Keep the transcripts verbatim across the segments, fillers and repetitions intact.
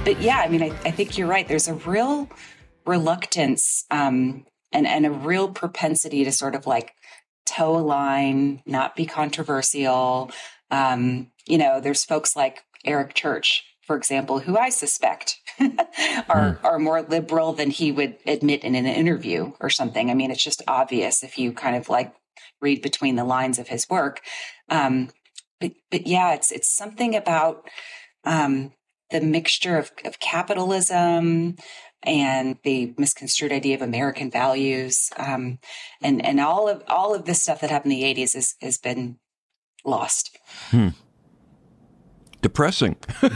but yeah, I mean, I, I think you're right. There's a real reluctance um, and, and a real propensity to sort of like toe a line, not be controversial. Um, you know, there's folks like Eric Church, for example, who I suspect are mm. are more liberal than he would admit in an interview or something. I mean, it's just obvious if you kind of like read between the lines of his work. Um, but but yeah, it's it's something about um, the mixture of, of capitalism and the misconstrued idea of American values, um, and and all of all of this stuff that happened in the eighties has has been lost. Hmm. Depressing.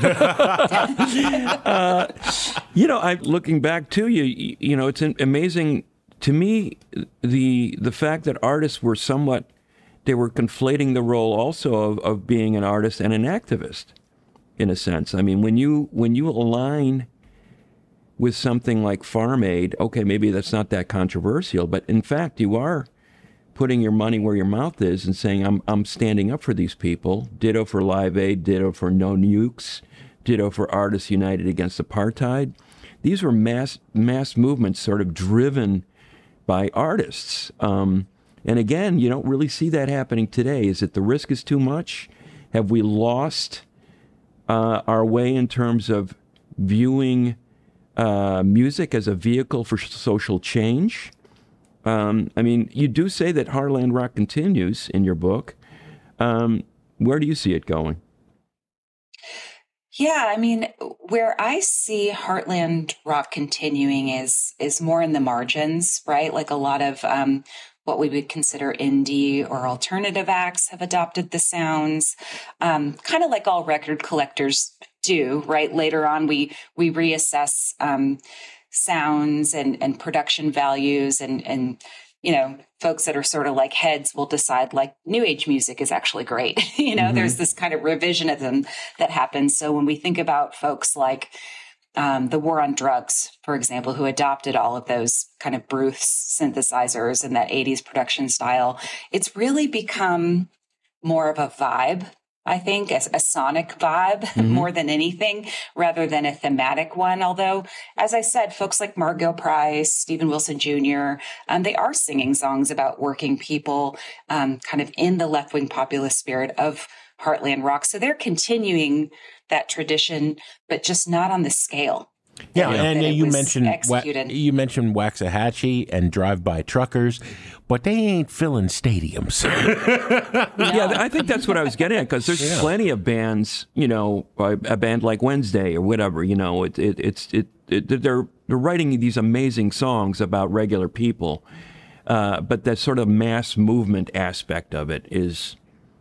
uh, you know, I looking back to you, you know, it's amazing to me the the fact that artists were somewhat, they were conflating the role also of, of being an artist and an activist, in a sense. I mean, when you when you align with something like Farm Aid, okay, maybe that's not that controversial, but in fact, you are putting your money where your mouth is and saying, I'm I'm standing up for these people. Ditto for Live Aid, ditto for No Nukes, ditto for Artists United Against Apartheid. These were mass mass movements sort of driven by artists. Um, and again, you don't really see that happening today. Is it the risk is too much? Have we lost uh, our way in terms of viewing uh, music as a vehicle for social change? Um, I mean, you do say that Heartland Rock continues in your book. Um, where do you see it going? Yeah, I mean, where I see Heartland Rock continuing is is more in the margins, right? Like a lot of um, what we would consider indie or alternative acts have adopted the sounds, um, kind of like all record collectors do, right? Later on, we we reassess Um, sounds and, and production values and, and, you know, folks that are sort of like heads will decide like new age music is actually great. you know, mm-hmm. There's this kind of revisionism that happens. So when we think about folks like um, the War on Drugs, for example, who adopted all of those kind of Bruce synthesizers and that eighties production style, it's really become more of a vibe. I think a, a sonic vibe mm-hmm. more than anything, rather than a thematic one. Although, as I said, folks like Margot Price, Stephen Wilson Junior, um, they are singing songs about working people, um, kind of in the left-wing populist spirit of Heartland Rock. So they're continuing that tradition, but just not on the scale. Yeah, yeah. and uh, you mentioned wa- you mentioned Waxahachie and Drive-By Truckers, but they ain't filling stadiums. no. Yeah, I think that's what I was getting at, because there's yeah. plenty of bands, you know, a band like Wednesday or whatever, you know, it, it, it's it, it they're they're writing these amazing songs about regular people, uh, but that sort of mass movement aspect of it is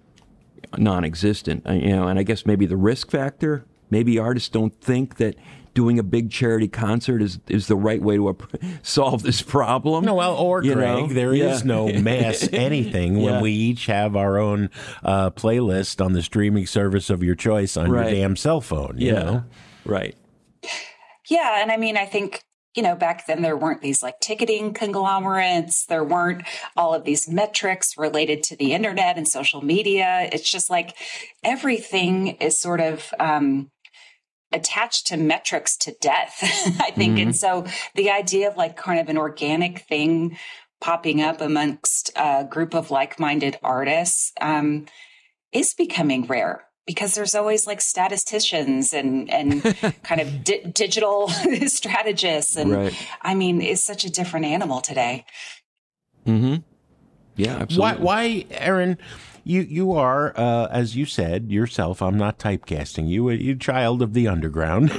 non-existent, you know, and I guess maybe the risk factor, maybe artists don't think that doing a big charity concert is, is the right way to uh, solve this problem. No, well, or you Greg, know? there yeah. is no mass anything yeah. when we each have our own uh, playlist on the streaming service of your choice on right. your damn cell phone. You yeah, know? Right. Yeah, and I mean, I think, you know, back then there weren't these like ticketing conglomerates. There weren't all of these metrics related to the internet and social media. It's just like everything is sort of um, attached to metrics to death, I think. Mm-hmm. And so the idea of like kind of an organic thing popping up amongst a group of like-minded artists um, is becoming rare. Because there's always like statisticians and, and kind of di- digital strategists. And right. I mean, it's such a different animal today. Mm-hmm. Yeah, absolutely. Why, why Aaron, you, you are, uh, as you said yourself, I'm not typecasting you, you're a child of the underground.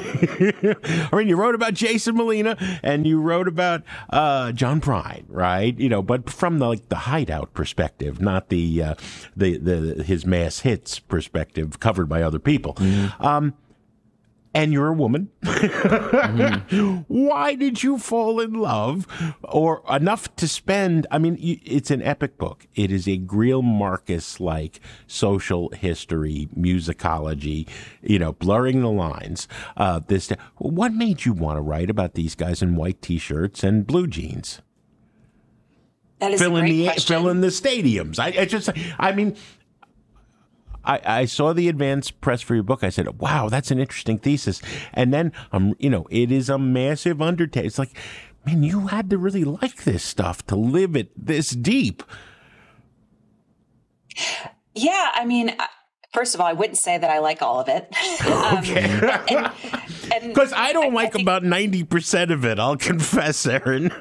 I mean, you wrote about Jason Molina and you wrote about uh, John Prine, right? You know, but from the, like the Hideout perspective, not the, uh, the, the his mass hits perspective covered by other people. Mm-hmm. Um, and you're a woman. mm-hmm. Why did you fall in love or enough to spend? I mean, it's an epic book. It is a Greil Marcus-like social history, musicology, you know, blurring the lines. Uh, this, what made you want to write about these guys in white T-shirts and blue jeans? That is fill a great in the question. Fill in the stadiums. I, I just, I mean, I, I saw the advance press for your book. I said, wow, that's an interesting thesis. And then, um, you know, it is a massive undertaking. It's like, man, you had to really like this stuff to live it this deep. Yeah, I mean, first of all, I wouldn't say that I like all of it. Okay. Because I don't like I think, about ninety percent of it, I'll confess, Erin.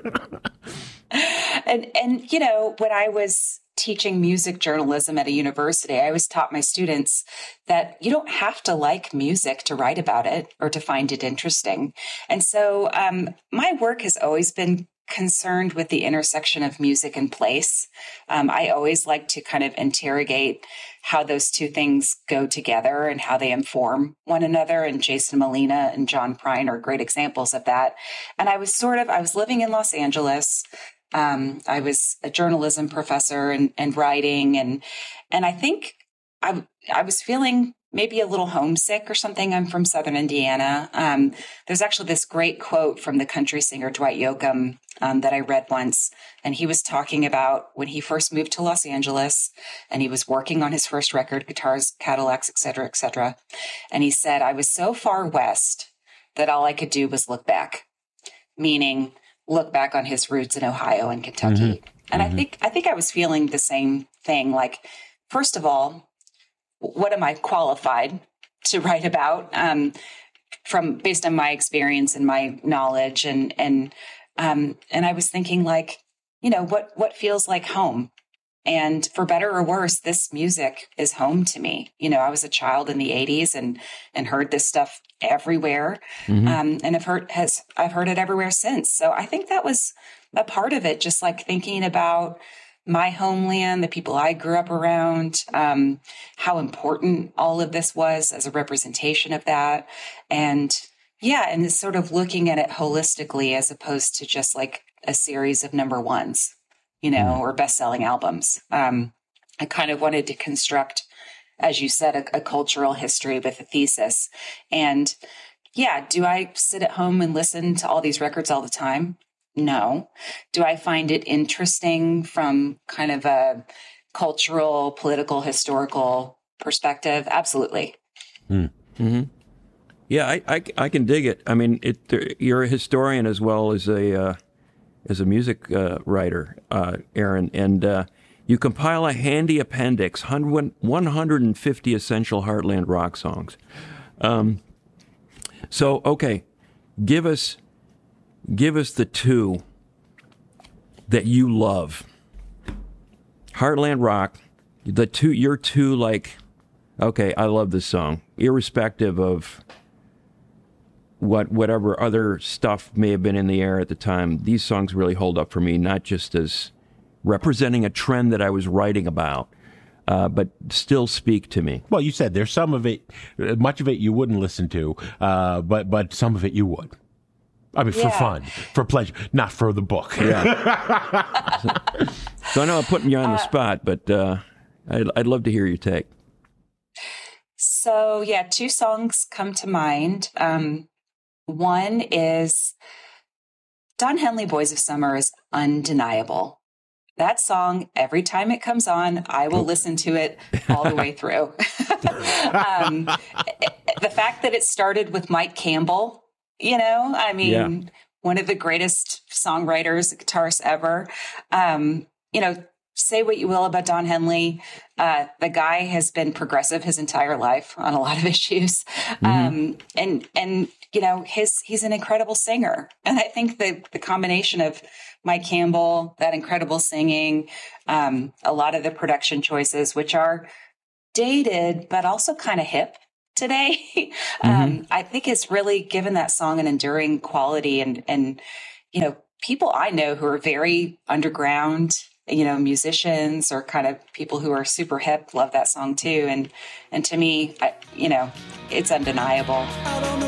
and, and, you know, when I was teaching music journalism at a university, I always taught my students that you don't have to like music to write about it or to find it interesting. And so um, my work has always been concerned with the intersection of music and place. Um, I always like to kind of interrogate how those two things go together and how they inform one another. And Jason Molina and John Prine are great examples of that. And I was sort of, I was living in Los Angeles. Um, I was a journalism professor and, and writing. And, and I think I, I was feeling maybe a little homesick or something. I'm from Southern Indiana. Um, there's actually this great quote from the country singer Dwight Yoakam um, that I read once. And he was talking about when he first moved to Los Angeles and he was working on his first record, guitars, Cadillacs, et cetera, et cetera. And he said, I was so far west that all I could do was look back, meaning look back on his roots in Ohio and Kentucky. Mm-hmm. And mm-hmm. I think, I think I was feeling the same thing. Like, first of all, what am I qualified to write about um, from based on my experience and my knowledge? And, and, um, and I was thinking like, you know, what, what feels like home? And for better or worse, this music is home to me. You know, I was a child in the eighties and, and heard this stuff everywhere. Mm-hmm. Um, and I've heard, has, I've heard it everywhere since. So I think that was a part of it. Just like thinking about my homeland, the people I grew up around, um, how important all of this was as a representation of that. And yeah, and it's sort of looking at it holistically as opposed to just like a series of number ones, you know, mm. or best-selling albums. Um, I kind of wanted to construct, as you said, a, a cultural history with a thesis. And yeah, do I sit at home and listen to all these records all the time? No. Do I find it interesting from kind of a cultural, political, historical perspective? Absolutely. Mm. Mm-hmm. Yeah, I, I, I can dig it. I mean, it, you're a historian as well as a uh, as a music uh, writer, uh, Erin, and uh, you compile a handy appendix, one hundred fifty essential Heartland rock songs. Um, so, okay, give us... Give us the two that you love. Heartland rock, the two, your two, like, okay, I love this song, irrespective of what whatever other stuff may have been in the air at the time. These songs really hold up for me, not just as representing a trend that I was writing about, uh, but still speak to me. Well, you said there's some of it, much of it you wouldn't listen to, uh, but but some of it you would. I mean, yeah. for fun, for pleasure, not for the book. Yeah. so, so I know I'm putting you on the uh, spot, but uh, I'd, I'd love to hear your take. So, yeah, two songs come to mind. Um, one is Don Henley, Boys of Summer is undeniable. That song, every time it comes on, I will listen to it all the way through. um, the fact that it started with Mike Campbell, you know, I mean, yeah. one of the greatest songwriters, guitarists ever. Um, you know, say what you will about Don Henley. Uh, the guy has been progressive his entire life on a lot of issues. Mm-hmm. Um, and, and, you know, his, he's an incredible singer. And I think the, the combination of Mike Campbell, that incredible singing, um, a lot of the production choices, which are dated, but also kind of hip today, mm-hmm. um, I think it's really given that song an enduring quality. And, and, you know, people I know who are very underground, you know, musicians or kind of people who are super hip love that song too. And, and to me, I, you know, it's undeniable.